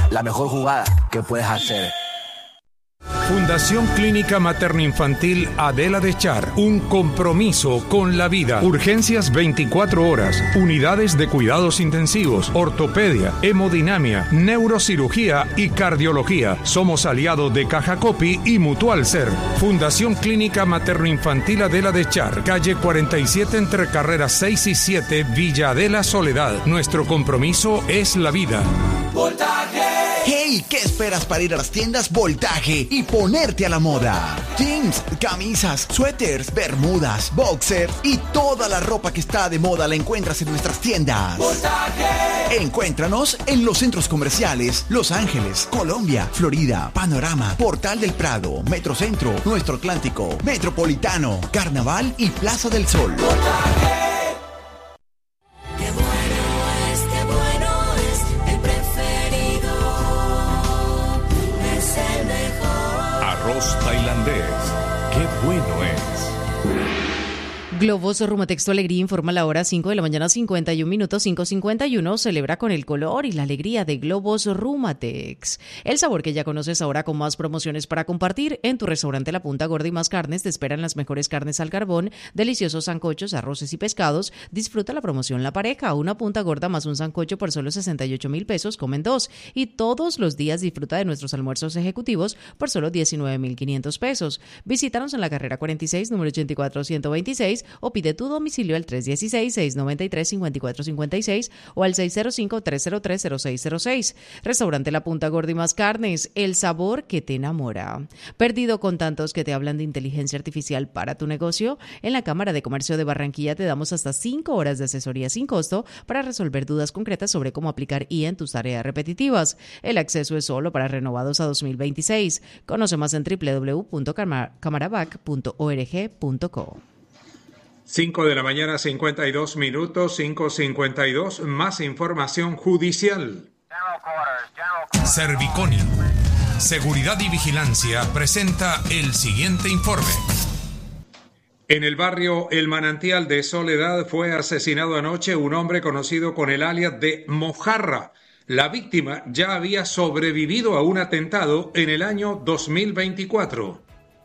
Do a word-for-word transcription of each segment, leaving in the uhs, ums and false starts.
la mejor jugada que puedes hacer. Fundación Clínica Materno-Infantil Adela de Char. Un compromiso con la vida. Urgencias veinticuatro horas. Unidades de cuidados intensivos. Ortopedia, hemodinamia, neurocirugía y cardiología. Somos aliados de Caja Copy y Mutual Ser. Fundación Clínica Materno-Infantil Adela de Char. Calle cuarenta y siete entre carreras seis y siete, Villa Adela, Soledad. Nuestro compromiso es la vida. Voltaje. Hey, ¿qué esperas para ir a las tiendas Voltaje y ponerte a la moda? Jeans, camisas, suéteres, bermudas, boxer y toda la ropa que está de moda la encuentras en nuestras tiendas. Voltaje. Encuéntranos en los centros comerciales Los Ángeles, Colombia, Florida, Panorama, Portal del Prado, Metrocentro, Nuestro Atlántico, Metropolitano, Carnaval y Plaza del Sol. Voltaje. Arroz tailandés. ¡Qué bueno es! Globos Rumatex Tu Alegría informa la hora cinco de la mañana, cincuenta y un minutos, cinco cincuenta y uno. Celebra con el color y la alegría de Globos Rumatex. El sabor que ya conoces ahora con más promociones para compartir. En tu restaurante La Punta Gorda y Más Carnes te esperan las mejores carnes al carbón, deliciosos sancochos, arroces y pescados. Disfruta la promoción La Pareja, una punta gorda más un sancocho por solo sesenta y ocho mil pesos, comen dos. Y todos los días disfruta de nuestros almuerzos ejecutivos por solo diecinueve mil quinientos pesos. Visítanos en la carrera cuarenta y seis, número ochenta y cuatro ciento veintiséis, o pide tu domicilio al tres uno seis, seis nueve tres, cinco cuatro cinco seis o al seis cero cinco, tres cero tres, cero seis cero seis. Restaurante La Punta Gorda y Más Carnes, el sabor que te enamora. ¿Perdido con tantos que te hablan de inteligencia artificial para tu negocio? En la Cámara de Comercio de Barranquilla te damos hasta cinco horas de asesoría sin costo para resolver dudas concretas sobre cómo aplicar I A en tus tareas repetitivas. El acceso es solo para renovados a dos mil veintiséis. Conoce más en doble u doble u doble u punto camarabac punto org punto co. cinco de la mañana, cincuenta y dos minutos, cinco cincuenta y dos, más información judicial. Serviconi, Seguridad y Vigilancia, presenta el siguiente informe. En el barrio El Manantial de Soledad fue asesinado anoche un hombre conocido con el alias de Mojarra. La víctima ya había sobrevivido a un atentado en el año dos mil veinticuatro.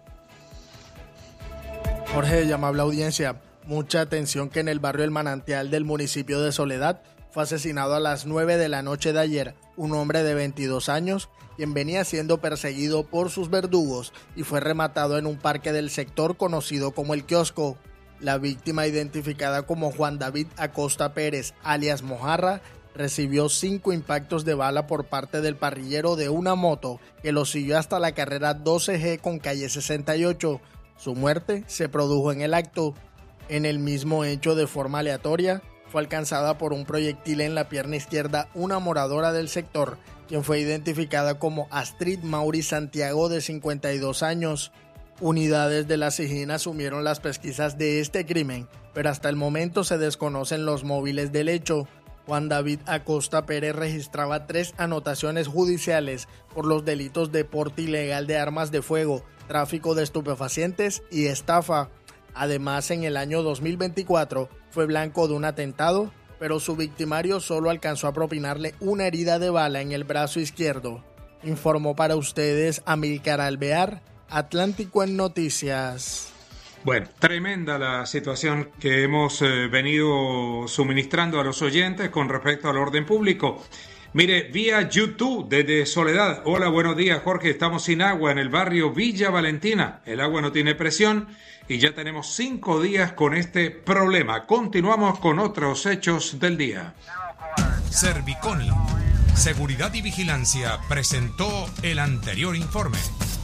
Jorge, llamable audiencia. Mucha atención que en el barrio El Manantial del municipio de Soledad fue asesinado a las nueve de la noche de ayer un hombre de veintidós años, quien venía siendo perseguido por sus verdugos y fue rematado en un parque del sector conocido como El Kiosco. La víctima, identificada como Juan David Acosta Pérez, alias Mojarra, recibió cinco impactos de bala por parte del parrillero de una moto que lo siguió hasta la carrera doce G con calle sesenta y ocho. Su muerte se produjo en el acto. En el mismo hecho, de forma aleatoria, fue alcanzada por un proyectil en la pierna izquierda una moradora del sector, quien fue identificada como Astrid Mauri Santiago, de cincuenta y dos años. Unidades de la SIJIN asumieron las pesquisas de este crimen, pero hasta el momento se desconocen los móviles del hecho. Juan David Acosta Pérez registraba tres anotaciones judiciales por los delitos de porte ilegal de armas de fuego, tráfico de estupefacientes y estafa. Además, en el año dos mil veinticuatro fue blanco de un atentado, pero su victimario solo alcanzó a propinarle una herida de bala en el brazo izquierdo. Informó para ustedes Amílcar Alvear, Atlántico en Noticias. Bueno, tremenda la situación que hemos eh, venido suministrando a los oyentes con respecto al orden público. Mire, vía YouTube desde Soledad. Hola, buenos días, Jorge. Estamos sin agua en el barrio Villa Valentina. El agua no tiene presión y ya tenemos cinco días con este problema. Continuamos con otros hechos del día. Serviconi, Seguridad y Vigilancia, presentó el anterior informe.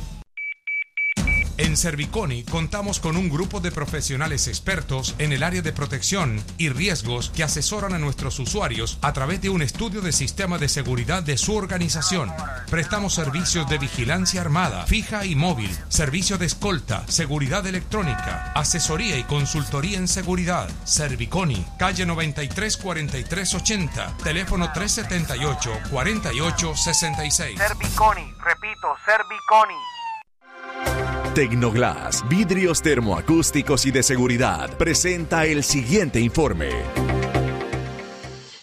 En Serviconi contamos con un grupo de profesionales expertos en el área de protección y riesgos que asesoran a nuestros usuarios a través de un estudio de sistema de seguridad de su organización. Prestamos servicios de vigilancia armada, fija y móvil, servicio de escolta, seguridad electrónica, asesoría y consultoría en seguridad. Serviconi, calle noventa y tres, cuarenta y tres ochenta, teléfono tres setenta y ocho, cuarenta y ocho sesenta y seis. Serviconi, repito, Serviconi. Tecnoglass, vidrios termoacústicos y de seguridad, presenta el siguiente informe.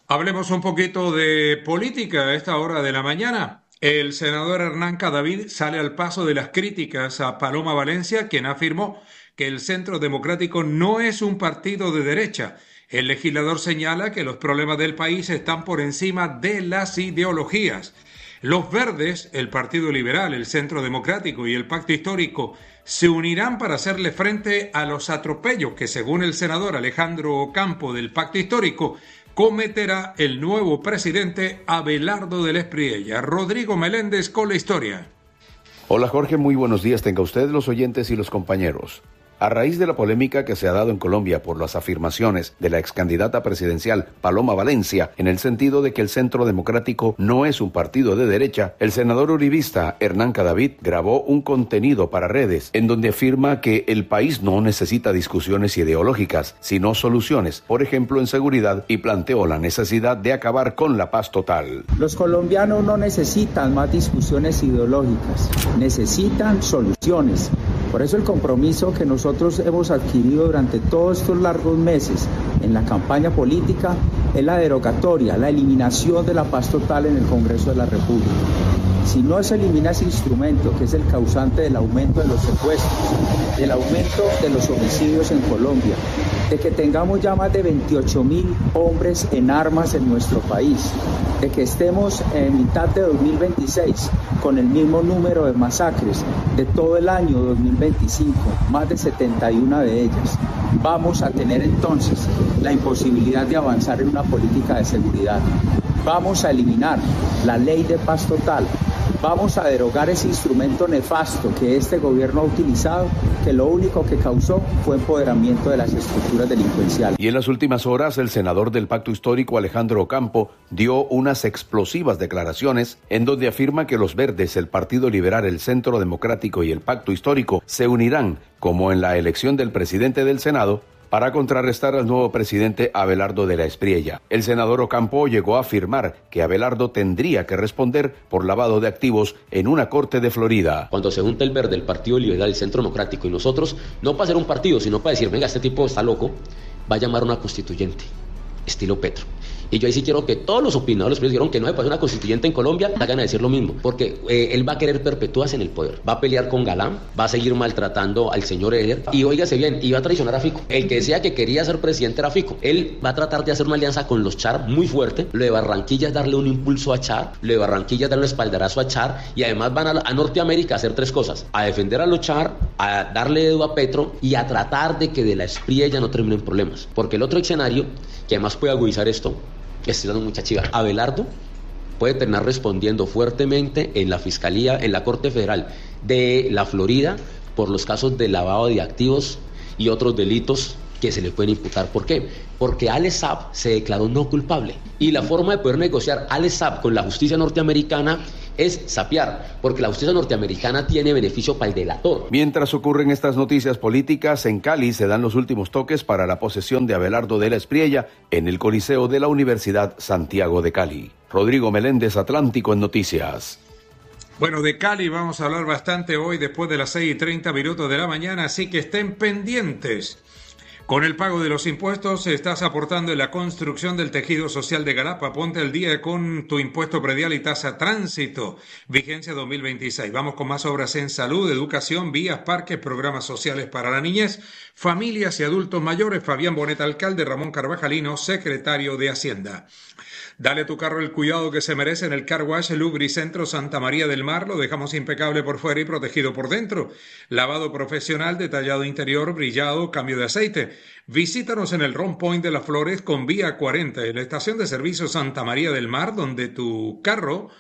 Hablemos un poquito de política a esta hora de la mañana. El senador Hernán Cadavid sale al paso de las críticas a Paloma Valencia, quien afirmó que el Centro Democrático no es un partido de derecha. El legislador señala que los problemas del país están por encima de las ideologías. Los Verdes, el Partido Liberal, el Centro Democrático y el Pacto Histórico se unirán para hacerle frente a los atropellos que, según el senador Alejandro Ocampo del Pacto Histórico, cometerá el nuevo presidente Abelardo del Espriella. Rodrigo Meléndez con la historia. Hola Jorge, muy buenos días tenga usted, los oyentes y los compañeros. A raíz de la polémica que se ha dado en Colombia por las afirmaciones de la excandidata presidencial Paloma Valencia en el sentido de que el Centro Democrático no es un partido de derecha, el senador uribista Hernán Cadavid grabó un contenido para redes en donde afirma que el país no necesita discusiones ideológicas, sino soluciones, por ejemplo en seguridad, y planteó la necesidad de acabar con la paz total. Los colombianos no necesitan más discusiones ideológicas, necesitan soluciones. Por eso el compromiso que nosotros hemos adquirido durante todos estos largos meses en la campaña política es la derogatoria, la eliminación de la paz total en el Congreso de la República. Si no se elimina ese instrumento, que es el causante del aumento de los secuestros, del aumento de los homicidios en Colombia, de que tengamos ya más de veintiocho mil hombres en armas en nuestro país, de que estemos en mitad de dos mil veintiséis con el mismo número de masacres de todo el año dos mil veinticinco, más de setenta y una de ellas, vamos a tener entonces la imposibilidad de avanzar en una política de seguridad. Vamos a eliminar la ley de paz total. Vamos a derogar ese instrumento nefasto que este gobierno ha utilizado, que lo único que causó fue empoderamiento de las estructuras delincuenciales. Y en las últimas horas, el senador del Pacto Histórico, Alejandro Ocampo, dio unas explosivas declaraciones en donde afirma que los Verdes, el Partido Liberal, el Centro Democrático y el Pacto Histórico se unirán, como en la elección del presidente del Senado, para contrarrestar al nuevo presidente Abelardo de la Espriella. El senador Ocampo llegó a afirmar que Abelardo tendría que responder por lavado de activos en una corte de Florida. Cuando se junta el Verde, el Partido Liberal, el Centro Democrático y nosotros, no para ser un partido, sino para decir, venga, este tipo está loco, va a llamar a una constituyente, estilo Petro. Y yo ahí sí quiero que todos los opinadores dijeron que no se puede hacer una constituyente en Colombia, hagan a decir lo mismo, porque eh, él va a querer perpetuarse en el poder, va a pelear con Galán, va a seguir maltratando al señor Eder, y óigase bien, y va a traicionar a Fico. El que decía que quería ser presidente era Fico. Él va a tratar de hacer una alianza con los Char muy fuerte. Lo de Barranquilla es darle un impulso a Char, lo de Barranquilla es darle un espaldarazo a Char, y además van a, a Norteamérica a hacer tres cosas: a defender a los Char, a darle dedo a Petro y a tratar de que de la Espriella no terminen problemas. Porque el otro escenario, que además puede agudizar esto, estoy dando mucha chiva, Abelardo puede terminar respondiendo fuertemente en la Fiscalía, en la Corte Federal de la Florida, por los casos de lavado de activos y otros delitos que se le pueden imputar. ¿Por qué? Porque Alex Saab se declaró no culpable. Y la forma de poder negociar Alex Saab con la justicia norteamericana es sapear, porque la justicia norteamericana tiene beneficio para el delator. Mientras ocurren estas noticias políticas, en Cali se dan los últimos toques para la posesión de Abelardo de la Espriella en el Coliseo de la Universidad Santiago de Cali. Rodrigo Meléndez, Atlántico en Noticias. Bueno, de Cali vamos a hablar bastante hoy después de las seis y treinta minutos de la mañana, así que estén pendientes. Con el pago de los impuestos estás aportando en la construcción del tejido social de Galapa. Ponte al día con tu impuesto predial y tasa tránsito. Vigencia dos mil veintiséis. Vamos con más obras en salud, educación, vías, parques, programas sociales para la niñez, familias y adultos mayores. Fabián Bonet, alcalde. Ramón Carvajalino, secretario de Hacienda. Dale a tu carro el cuidado que se merece en el Car Wash Lubricentro Santa María del Mar. Lo dejamos impecable por fuera y protegido por dentro. Lavado profesional, detallado interior, brillado, cambio de aceite. Visítanos en el Ron Point de las Flores con vía cuarenta, en la estación de servicio Santa María del Mar, donde tu carro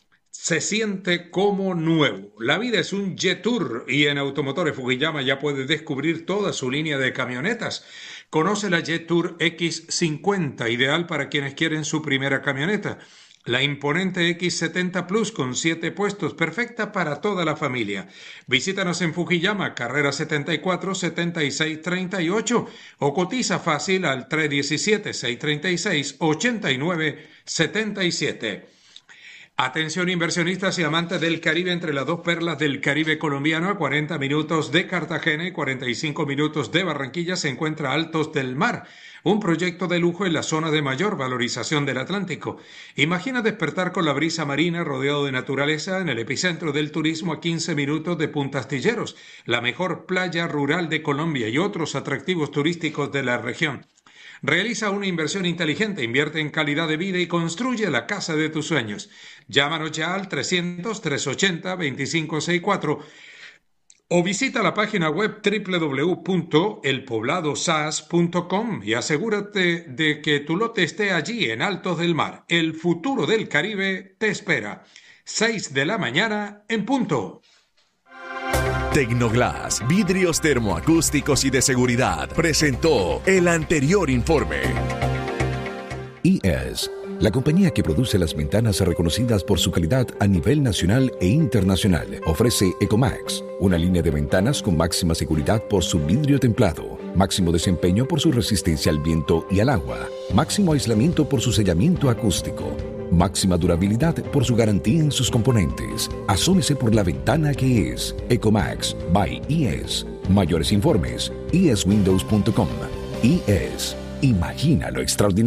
se siente como nuevo. La vida es un Jetour y en Automotores Fujiyama ya puedes descubrir toda su línea de camionetas. Conoce la Jetour equis cincuenta, ideal para quienes quieren su primera camioneta. La imponente equis setenta Plus con siete puestos, perfecta para toda la familia. Visítanos en Fujiyama, carrera setenta y cuatro, setenta y seis treinta y ocho o cotiza fácil al tres uno siete, seis tres seis, ocho nueve siete siete. Atención inversionistas y amantes del Caribe, entre las dos perlas del Caribe colombiano, a cuarenta minutos de Cartagena y cuarenta y cinco minutos de Barranquilla, se encuentra Altos del Mar, un proyecto de lujo en la zona de mayor valorización del Atlántico. Imagina despertar con la brisa marina rodeado de naturaleza en el epicentro del turismo a quince minutos de Punta Astilleros, la mejor playa rural de Colombia y otros atractivos turísticos de la región. Realiza una inversión inteligente, invierte en calidad de vida y construye la casa de tus sueños. Llámanos ya al trescientos, trescientos ochenta, veinticinco sesenta y cuatro o visita la página web doble u doble u doble u punto el poblado s a s punto com y asegúrate de que tu lote esté allí en Altos del Mar. El futuro del Caribe te espera. seis de la mañana en punto. Tecnoglass, vidrios termoacústicos y de seguridad, presentó el anterior informe. I E S, la compañía que produce las ventanas reconocidas por su calidad a nivel nacional e internacional, ofrece Ecomax, una línea de ventanas con máxima seguridad por su vidrio templado, máximo desempeño por su resistencia al viento y al agua, máximo aislamiento por su sellamiento acústico, máxima durabilidad por su garantía en sus componentes. Asómese por la ventana que es Ecomax by I E S. Mayores informes, i e s windows punto com. I E S. Imagina lo extraordinario.